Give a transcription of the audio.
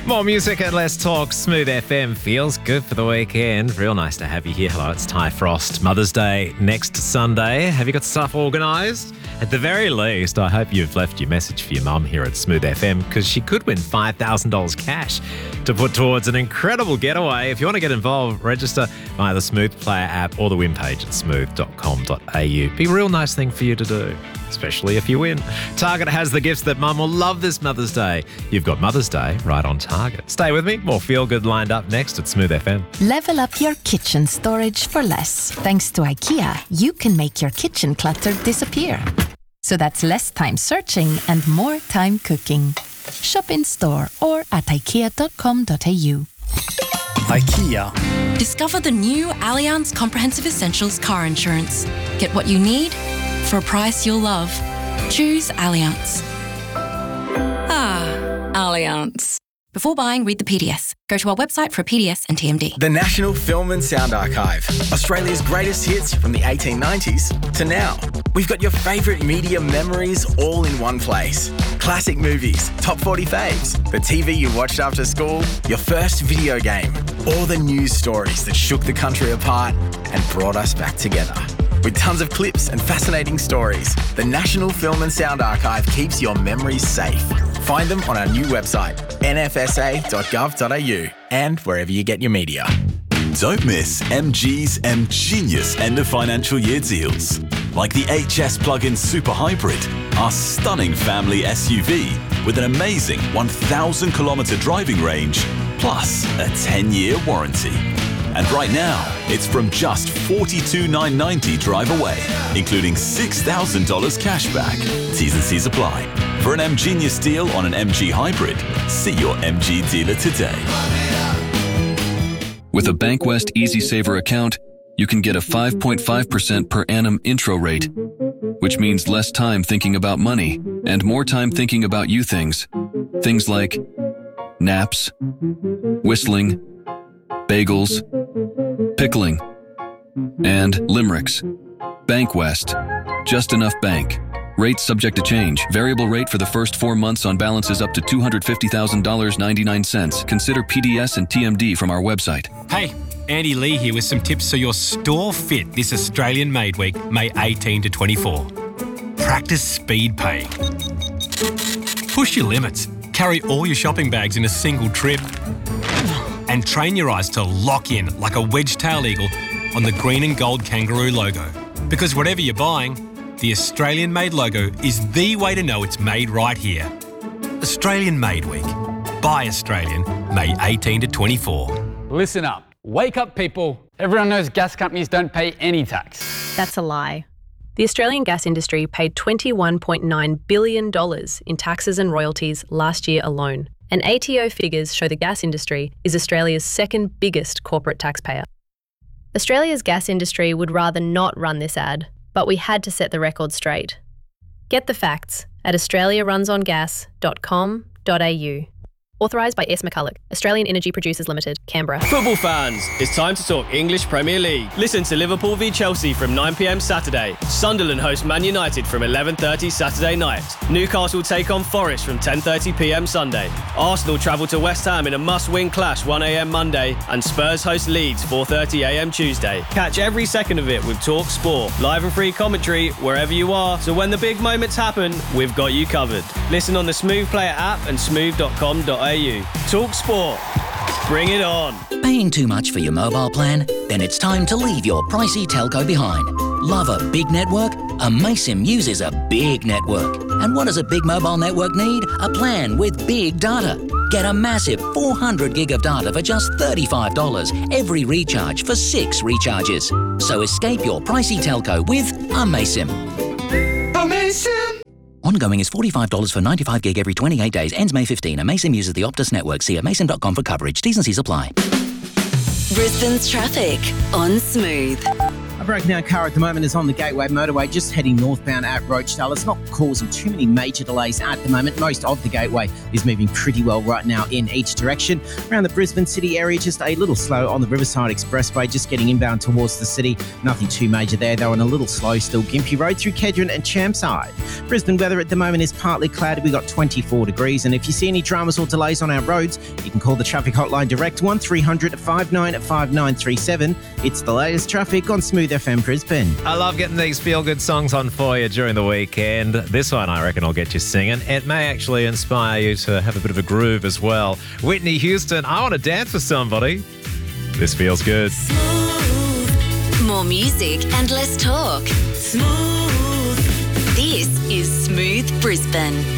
More music and less talk. Smooth FM feels good for the weekend. Real nice to have you here. Hello, it's Ty Frost. Mother's Day next Sunday. Have you got stuff organised? At the very least, I hope you've left your message for your mum here at Smooth FM because she could win $5,000 cash to put towards an incredible getaway. If you want to get involved, register via the Smooth Player app or the win page at smooth.com.au. Be a real nice thing for you to do, especially if you win. Target has the gifts that mum will love this Mother's Day. You've got Mother's Day right on target. Stay with me. More Feel Good lined up next at Smooth FM. Level up your kitchen storage for less. Thanks to IKEA, you can make your kitchen clutter disappear. So that's less time searching and more time cooking. Shop in store or at ikea.com.au. IKEA. Discover the new Allianz Comprehensive Essentials car insurance. Get what you need for a price you'll love. Choose Allianz. Allianz. Before buying, read the PDS. Go to our website for a PDS and TMD. The National Film and Sound Archive. Australia's greatest hits from the 1890s to now. We've got your favourite media memories all in one place. Classic movies, top 40 faves, the TV you watched after school, your first video game, all the news stories that shook the country apart and brought us back together. With tons of clips and fascinating stories, the National Film and Sound Archive keeps your memories safe. Find them on our new website, nfsa.gov.au, and wherever you get your media. Don't miss MG's M-Genius end of financial year deals. Like the HS Plug-in Super Hybrid, our stunning family SUV with an amazing 1,000 kilometre driving range, plus a 10-year warranty. And right now, it's from just $42,990 drive away, including $6,000 cash back. T's and C's apply. For an M-Genius deal on an MG Hybrid, see your MG dealer today. With a Bankwest EasySaver account, you can get a 5.5% per annum intro rate, which means less time thinking about money and more time thinking about you things. Things like naps, whistling, bagels, pickling, and limericks. Bankwest. Just enough bank. Rates subject to change. Variable rate for the first 4 months on balances up to $250,000.99. Consider PDS and TMD from our website. Hey, Andy Lee here with some tips so you're store fit this Australian Made Week, May 18 to 24. Practice speed paying. Push your limits. Carry all your shopping bags in a single trip. And train your eyes to lock in like a wedge-tailed eagle on the green and gold kangaroo logo. Because whatever you're buying, the Australian Made logo is the way to know it's made right here. Australian Made Week. Buy Australian, May 18 to 24. Listen up. Wake up, people. Everyone knows gas companies don't pay any tax. That's a lie. The Australian gas industry paid $21.9 billion in taxes and royalties last year alone. And ATO figures show the gas industry is Australia's second biggest corporate taxpayer. Australia's gas industry would rather not run this ad, but we had to set the record straight. Get the facts at australiarunsongas.com.au. Authorised by S. McCulloch, Australian Energy Producers Limited, Canberra. Football fans, it's time to talk English Premier League. Listen to Liverpool v Chelsea from 9 p.m. Saturday. Sunderland host Man United from 11:30 Saturday night. Newcastle take on Forest from 10:30 p.m. Sunday. Arsenal travel to West Ham in a must-win clash 1 a.m. Monday, and Spurs host Leeds 4:30 a.m. Tuesday. Catch every second of it with Talk Sport, live and free commentary wherever you are. So when the big moments happen, we've got you covered. Listen on the Smooth Player app and smooth.com.au. Talk Sport. Bring it on. Paying too much for your mobile plan? Then it's time to leave your pricey telco behind. Love a big network? Amaysim uses a big network. And what does a big mobile network need? A plan with big data. Get a massive 400 gig of data for just $35 every recharge for 6 recharges. So escape your pricey telco with Amaysim. Amaysim! Ongoing is $45 for 95 gig every 28 days. Ends May 15. Amaysim uses the Optus network. See amaysim.com for coverage. T's and C's apply. Brisbane's traffic on Smooth. broken down car at the moment is on the Gateway Motorway, just heading northbound at Rochdale. It's not causing too many major delays at the moment. Most of the Gateway is moving pretty well right now in each direction. Around the Brisbane City area, just a little slow on the Riverside Expressway, just getting inbound towards the city. Nothing too major there, though, and a little slow still Gympie Road through Kedron and Chermside. Brisbane weather at the moment is partly cloudy. We've got 24 degrees, and if you see any dramas or delays on our roads, you can call the traffic hotline direct 1300 595937. It's the latest traffic on Smooth FM Brisbane. I love getting these feel-good songs on for you during the weekend. This one, I reckon, will get you singing. It may actually inspire you to have a bit of a groove as well. Whitney Houston, I Want to Dance with Somebody. This feels good. Smooth. More music and less talk. Smooth. This is Smooth Brisbane.